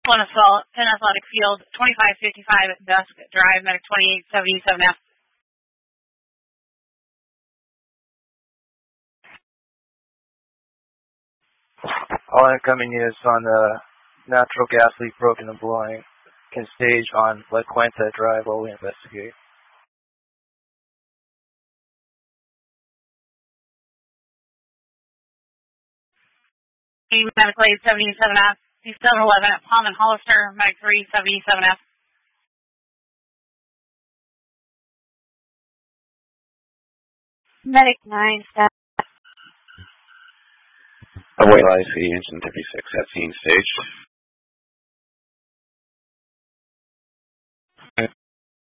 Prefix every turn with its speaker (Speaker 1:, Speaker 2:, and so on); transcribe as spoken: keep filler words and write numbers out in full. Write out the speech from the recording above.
Speaker 1: Penn Athletic Field, twenty-five fifty-five Dusk Drive, medic twenty-eight seventy-seven F.
Speaker 2: All incoming is on the natural gas leak broken and blowing. Can stage on La Cuenta Drive while we investigate.
Speaker 1: Medical eight seventy-seven F, C seven eleven at Palm and Hollister, medic three seventy-seven F.
Speaker 3: Medic nine staff.
Speaker 4: Avoid I C engine thirty-six at scene stage.